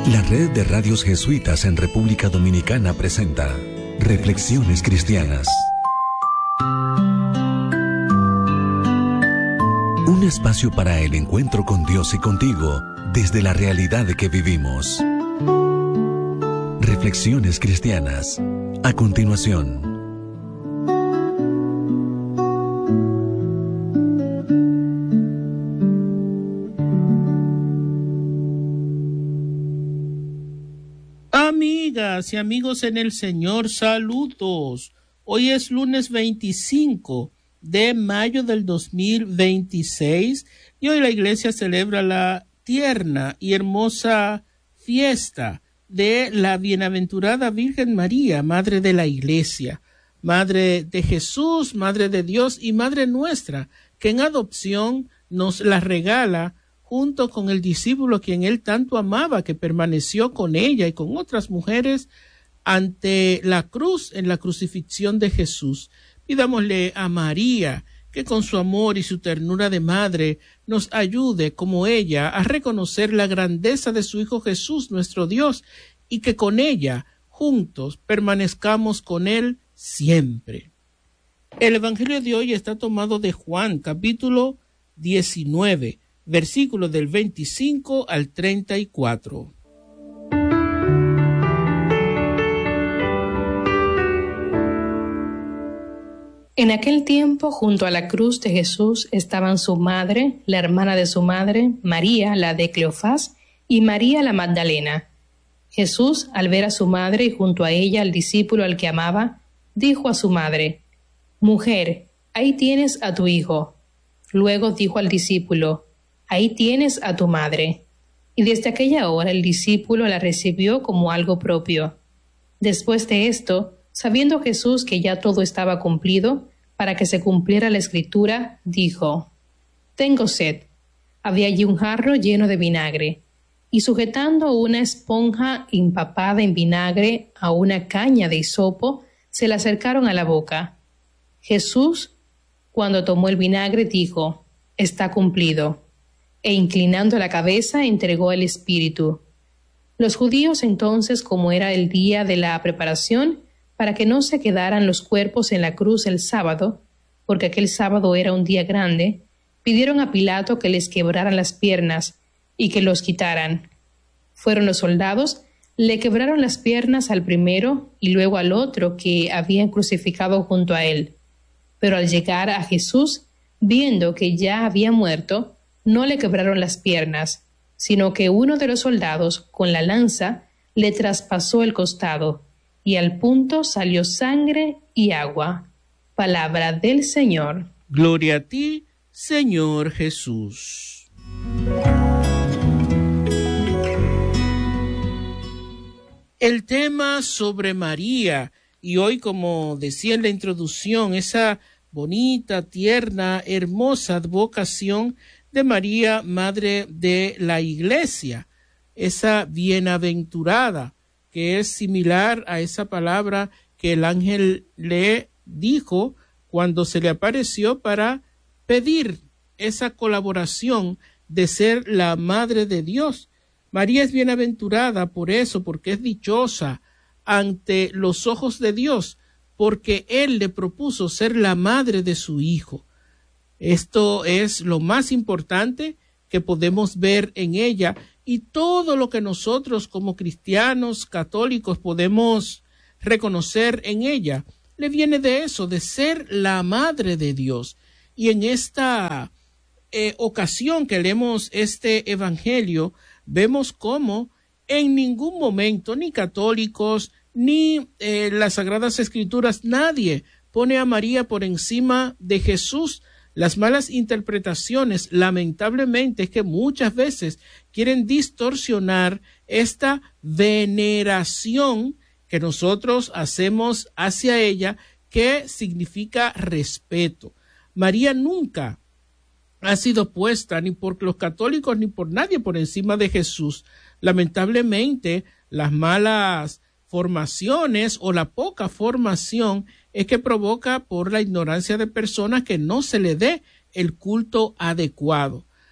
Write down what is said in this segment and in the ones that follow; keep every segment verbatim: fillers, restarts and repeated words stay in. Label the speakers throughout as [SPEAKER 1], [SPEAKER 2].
[SPEAKER 1] La Red de Radios Jesuitas en República Dominicana presenta Reflexiones Cristianas. Un espacio para el encuentro con Dios y contigo desde la realidad que vivimos. Reflexiones Cristianas. A continuación.
[SPEAKER 2] Amigas y amigos en el Señor, saludos. Hoy es lunes veinticinco de mayo del dos mil veintiséis y hoy la iglesia celebra la tierna y hermosa fiesta de la bienaventurada Virgen María, Madre de la Iglesia, Madre de Jesús, Madre de Dios y Madre nuestra, que en adopción nos la regala junto con el discípulo a quien él tanto amaba, que permaneció con ella y con otras mujeres ante la cruz, en la crucifixión de Jesús. Pidámosle a María que con su amor y su ternura de madre nos ayude como ella a reconocer la grandeza de su Hijo Jesús, nuestro Dios, y que con ella juntos permanezcamos con él siempre. El Evangelio de hoy está tomado de Juan, capítulo diecinueve, versículos del veinticinco al treinta y cuatro.
[SPEAKER 3] En aquel tiempo, junto a la cruz de Jesús estaban su madre, la hermana de su madre, María, la de Cleofás, y María la Magdalena. Jesús, al ver a su madre y junto a ella al discípulo al que amaba, dijo a su madre: «Mujer, ahí tienes a tu hijo». Luego dijo al discípulo: «Ahí tienes a tu madre». Y desde aquella hora el discípulo la recibió como algo propio. Después de esto, sabiendo Jesús que ya todo estaba cumplido, para que se cumpliera la Escritura, dijo: «Tengo sed». Había allí un jarro lleno de vinagre, y sujetando una esponja empapada en vinagre a una caña de hisopo, se la acercaron a la boca. Jesús, cuando tomó el vinagre, dijo: «Está cumplido», e inclinando la cabeza entregó el espíritu. Los judíos entonces, como era el día de la preparación, para que no se quedaran los cuerpos en la cruz el sábado, porque aquel sábado era un día grande, pidieron a Pilato que les quebraran las piernas y que los quitaran. Fueron los soldados, le quebraron las piernas al primero y luego al otro que habían crucificado junto a él. Pero al llegar a Jesús, viendo que ya había muerto, no le quebraron las piernas, sino que uno de los soldados, con la lanza, le traspasó el costado, y al punto salió sangre y agua. Palabra del Señor.
[SPEAKER 2] Gloria a ti, Señor Jesús. El tema sobre María, y hoy, como decía en la introducción, esa bonita, tierna, hermosa advocación de María, Madre de la Iglesia, esa bienaventurada, que es similar a esa palabra que el ángel le dijo cuando se le apareció para pedir esa colaboración de ser la Madre de Dios. María es bienaventurada por eso, porque es dichosa ante los ojos de Dios, porque Él le propuso ser la madre de su Hijo. Esto es lo más importante que podemos ver en ella, y todo lo que nosotros como cristianos católicos podemos reconocer en ella le viene de eso, de ser la madre de Dios. Y en esta eh, ocasión que leemos este evangelio, vemos cómo en ningún momento, ni católicos, ni eh, las Sagradas Escrituras, nadie pone a María por encima de Jesús. Las malas interpretaciones, lamentablemente, es que muchas veces quieren distorsionar esta veneración que nosotros hacemos hacia ella, que significa respeto. María nunca ha sido puesta ni por los católicos ni por nadie por encima de Jesús. Lamentablemente, las malas formaciones o la poca formación es que provoca por la ignorancia de personas que no se le dé el culto adecuado.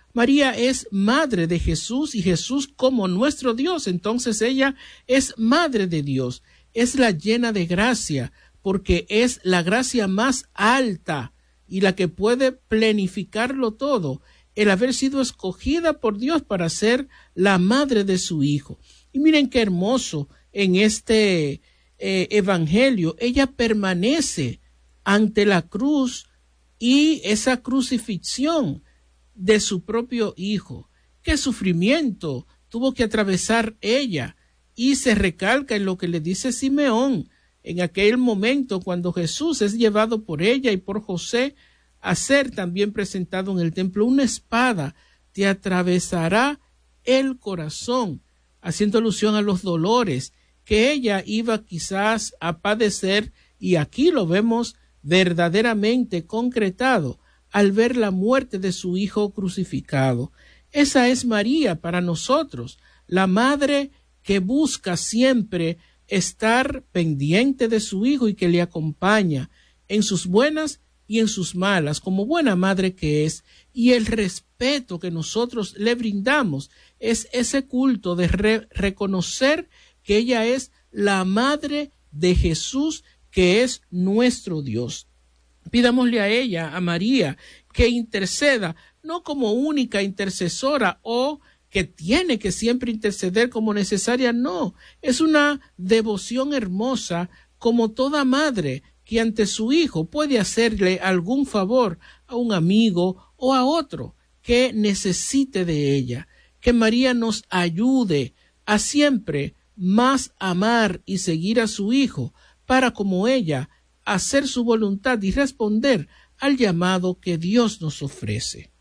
[SPEAKER 2] María es madre de Jesús y Jesús como nuestro Dios. Entonces ella es madre de Dios, es la llena de gracia, porque es la gracia más alta y la que puede plenificarlo todo, el haber sido escogida por Dios para ser la madre de su Hijo. Y miren qué hermoso en este eh, evangelio, ella permanece ante la cruz y esa crucifixión de su propio Hijo. Qué sufrimiento tuvo que atravesar ella, y se recalca en lo que le dice Simeón en aquel momento cuando Jesús es llevado por ella y por José a ser también presentado en el templo. Una espada te atravesará el corazón, haciendo alusión a los dolores que ella iba quizás a padecer, y aquí lo vemos verdaderamente concretado al ver la muerte de su Hijo crucificado. Esa es María para nosotros, la madre que busca siempre estar pendiente de su Hijo y que le acompaña en sus buenas y en sus malas, como buena madre que es. Y el respeto que nosotros le brindamos es ese culto de re- reconocer que ella es la madre de Jesús, que es nuestro Dios. Pidámosle a ella, a María, que interceda, no como única intercesora o que tiene que siempre interceder como necesaria, no, es una devoción hermosa como toda madre que ante su hijo puede hacerle algún favor a un amigo o a otro que necesite de ella. Que María nos ayude a siempre más amar y seguir a su Hijo, para como ella hacer su voluntad y responder al llamado que Dios nos ofrece.